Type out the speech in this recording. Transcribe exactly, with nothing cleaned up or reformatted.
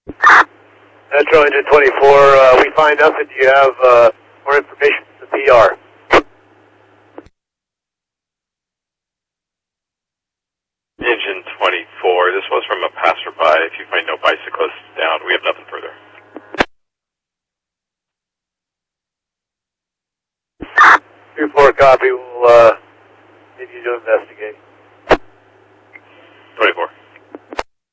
Metro Engine twenty-four, uh, we find nothing. Do you have uh, more information from the P R? Engine twenty-four, this was from a passerby. If you find no bicyclists down, we have nothing further. two four copy, we'll uh, need you to investigate.